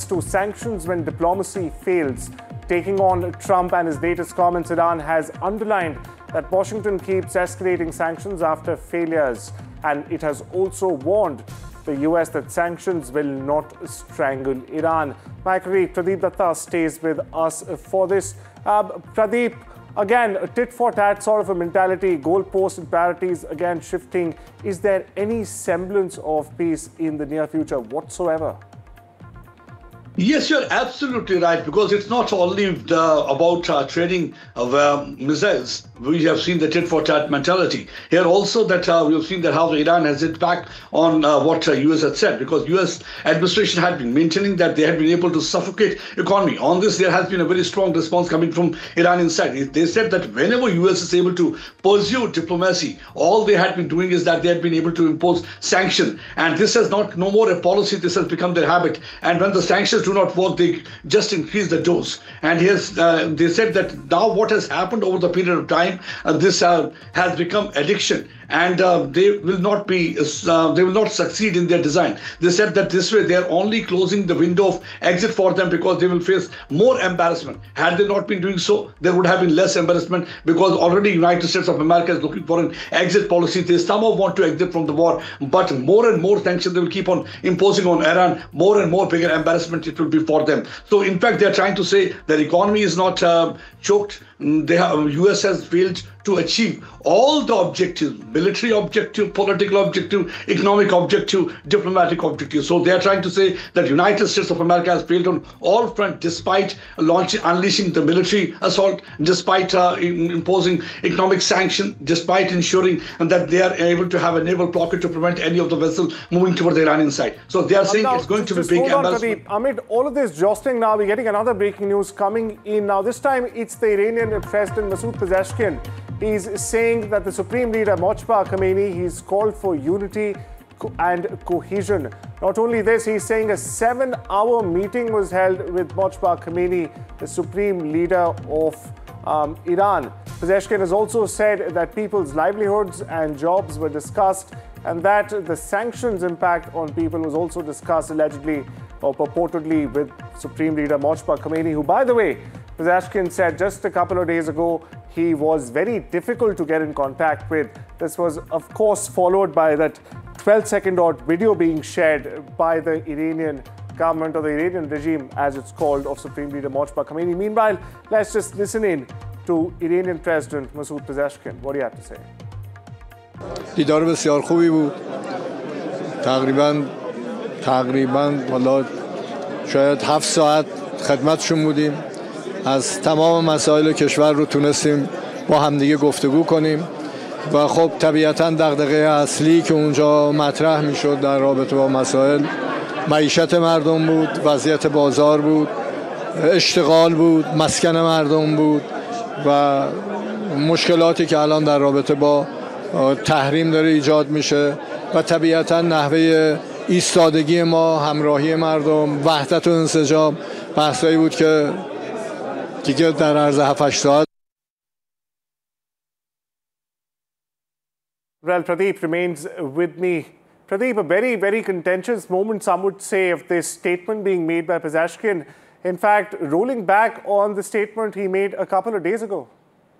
to sanctions when diplomacy fails. Taking on Trump and his latest comments, Iran has underlined that Washington keeps escalating sanctions after failures. And it has also warned the US that sanctions will not strangle Iran. My colleague Pradeep Datta stays with us for this. Pradeep, again, a tit-for-tat sort of a mentality, goalposts and priorities again shifting. Is there any semblance of peace in the near future whatsoever? Yes, you're absolutely right, because it's not only about trading of missiles. We have seen the tit-for-tat mentality. Here also that we have seen that how Iran has hit back on what US had said, because US administration had been maintaining that they had been able to suffocate economy. On this, there has been a very strong response coming from Iran inside. They said that whenever US is able to pursue diplomacy, all they had been doing is that they had been able to impose sanction. And this has no more a policy, this has become their habit. And when the sanctions do not work, they just increase the dose. And here's they said that now what has happened over the period of time, this has become addiction, and they will not succeed in their design. They said that this way they are only closing the window of exit for them, because they will face more embarrassment. Had they not been doing so, there would have been less embarrassment, because already United States of America is looking for an exit policy. They somehow want to exit from the war, but more and more sanctions they will keep on imposing on Iran, more and more bigger embarrassment it will be for them. So in fact, they are trying to say their economy is not choked. US has failed to achieve all the objectives: military objective, political objective, economic objective, diplomatic objective. So they are trying to say that United States of America has failed on all fronts, despite unleashing the military assault, despite imposing economic sanction, despite ensuring that they are able to have a naval blockade to prevent any of the vessels moving towards the Iranian side. So they are saying it's going to be big embarrassment. Amid all of this jostling, now we're getting another breaking news coming in. Now this time it's the Iranian President Masoud Pezeshkian. He's saying that the Supreme Leader Mojtaba Khomeini, he's called for unity and cohesion. Not only this, he's saying a 7-hour meeting was held with Mojtaba Khomeini, the Supreme Leader of Iran. Pezeshkian has also said that people's livelihoods and jobs were discussed, and that the sanctions impact on people was also discussed allegedly or purportedly with Supreme Leader Mojtaba Khomeini, who, by the way, Pezeshkian said just a couple of days ago he was very difficult to get in contact with. This was, of course, followed by that 12-second odd video being shared by the Iranian government, or the Iranian regime as it's called, of Supreme Leader Mojtaba Khomeini. Meanwhile, let's just listen in to Iranian President Masoud Pezeshkian. What do you have to say? دیدار بسیار خوبی بود. تقریبا حالا شاید 7 ساعت خدمتشون بودیم. از تمام مسائل کشور رو تونستیم با همدیگه گفتگو کنیم و خب طبیعتاً دغدغه اصلی که اونجا مطرح میشد در رابطه با مسائل معیشت مردم بود، وضعیت بازار بود، اشتغال بود، مسکن مردم بود و مشکلاتی که الان در رابطه با تحریم داره ایجاد میشه و طبیعتاً نحوه ایستادگی ما، همراهی مردم، وحدت و انسجام، بحثایی بود که دیگه در عرض 7-8 ساعت. Well, Pradeep remains with me. Pradeep, a very, very contentious moment, some would say, of this statement being made by Pezeshkian. In fact, rolling back on the statement he made a couple of days ago.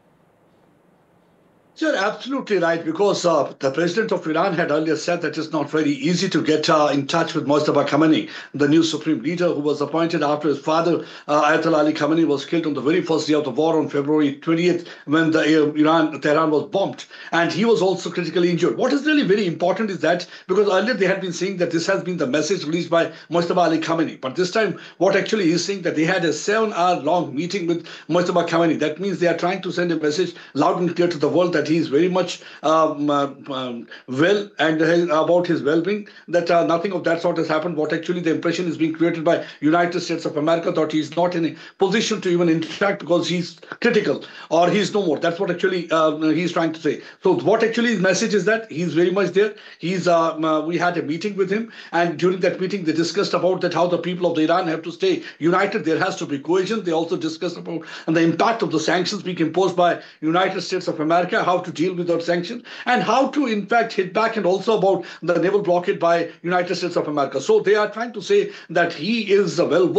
You're absolutely right, because the president of Iran had earlier said that it's not very easy to get in touch with Mojtaba Khomeini, the new supreme leader who was appointed after his father, Ayatollah Ali Khamenei, was killed on the very first day of the war on February 20th, when Tehran was bombed. And he was also critically injured. What is really very important is that, because earlier they had been saying that this has been the message released by Mojtaba Ali Khamenei. But this time, what actually is saying that they had a 7-hour-long meeting with Mojtaba Khomeini. That means they are trying to send a message loud and clear to the world that he is very much well and about his well-being, that nothing of that sort has happened. What actually the impression is being created by United States of America, that he's not in a position to even interact because he's critical or he's no more. That's what actually he's trying to say. So what actually his message is that he's very much there. He's we had a meeting with him, and during that meeting they discussed about that how the people of the Iran have to stay united. There has to be cohesion. They also discussed about the impact of the sanctions being imposed by United States of America, how to deal with those sanctions, and how to in fact hit back, and also about the naval blockade by United States of America. So they are trying to say that he is well